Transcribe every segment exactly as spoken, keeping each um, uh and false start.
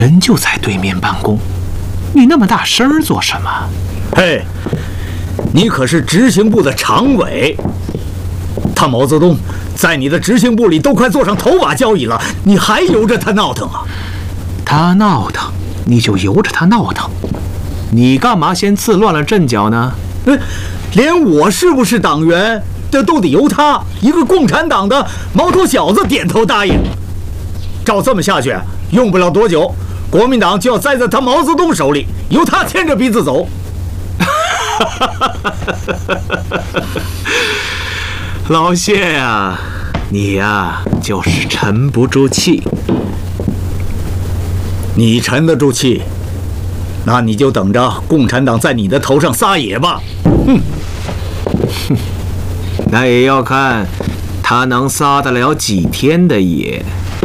人就在对面办公，你那么大声做什么？ 嘿，你可是执行部的常委，他毛泽东在你的执行部里都快坐上头把交椅了，你还由着他闹腾啊？ 他闹腾，你就由着他闹腾，你干嘛先自乱了阵脚呢？ 哎，连我是不是党员，这都得由他一个共产党的毛头小子点头答应。照这么下去，用不了多久，国民党就要栽在他毛泽东手里，由他牵着鼻子走。 老谢呀、啊，你呀、啊、就是沉不住气。 你沉得住气，那你就等着共产党在你的头上撒野吧。哼， 哼，那也要看他能撒得了几天的野。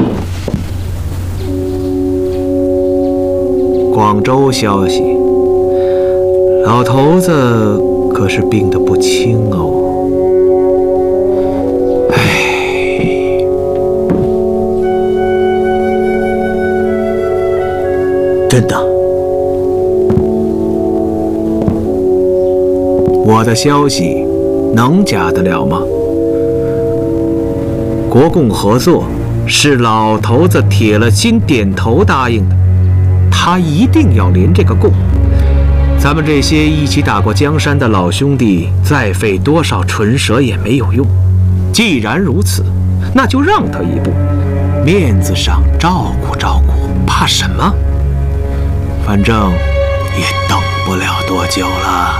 广州消息，老头子可是病得不轻哦。唉， 真的？ 我的消息能假得了吗？国共合作是老头子铁了心点头答应的。他一定要连这个供，咱们这些一起打过江山的老兄弟，再费多少唇舌也没有用。既然如此，那就让他一步，面子上照顾照顾，怕什么？反正也等不了多久了。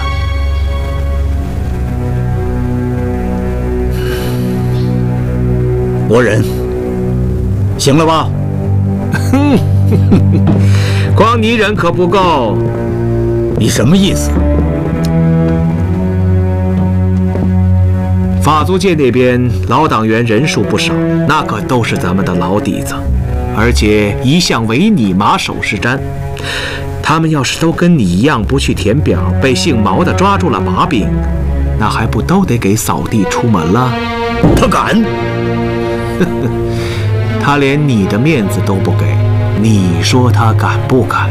我忍，行了吧？ 哼。光你忍可不够， 你什么意思？ 法租界那边老党员人数不少，那可都是咱们的老底子，而且一向唯你马首是瞻。他们要是都跟你一样不去填表，被姓毛的抓住了把柄，那还不都得给扫地出门了？ 他敢？ 他连你的面子都不给。你说他敢不敢？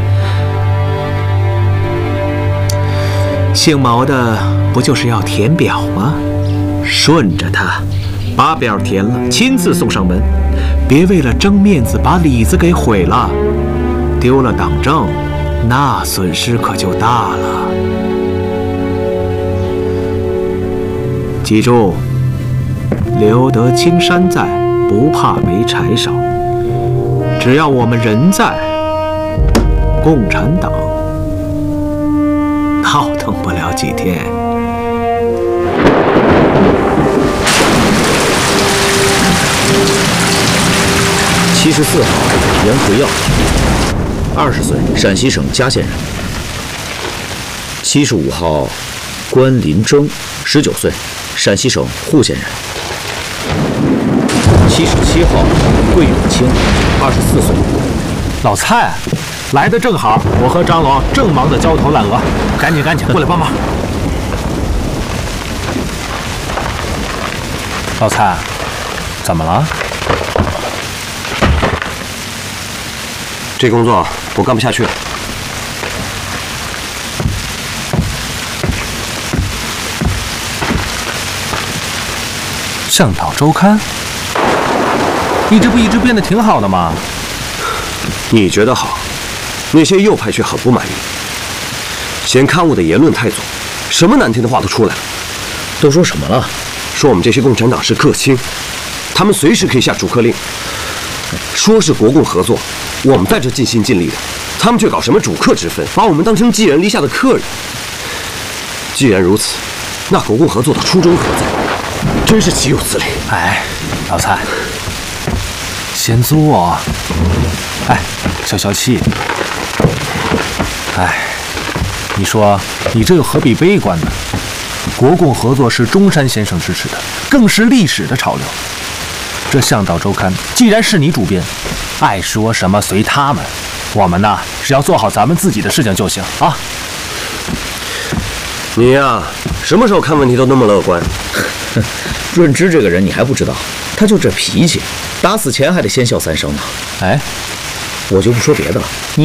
姓毛的不就是要填表吗？顺着他，把表填了，亲自送上门，别为了争面子把里子给毁了，丢了党证，那损失可就大了。记住，留得青山在，不怕没柴烧。只要我们人在，共产党闹腾不了几天。 七十四号严回耀，二十岁，陕西省嘉县人。七十五号关林征，十九岁，陕西省户县人。七十七号桂永清，二十四岁。 老蔡，来的正好，我和张龙正忙着焦头烂额，赶紧赶紧过来帮忙。老蔡，怎么了？ 这工作我干不下去了。 向导周刊，你这不一直编得挺好的吗？ 你觉得好，那些右派却很不满意，嫌刊物的言论太左，什么难听的话都出来了。 都说什么了？ 说我们这些共产党是克星，他们随时可以下逐客令。说是国共合作，我们在这尽心尽力的，他们却搞什么主客之分，把我们当成寄人篱下的客人。既然如此，那国共合作的初衷何在？真是岂有此理！ 哎，老蔡，先坐。哎，消消气。哎，你说你这又何必悲观呢？国共合作是中山先生支持的，更是历史的潮流。这《向导周刊》既然是你主编，爱说什么随他们，我们呢只要做好咱们自己的事情就行啊。 你呀，什么时候看问题都那么乐观？ 润之这个人你还不知道，他就这脾气，打死前还得先笑三声呢。 哎， 我就不说别的了，你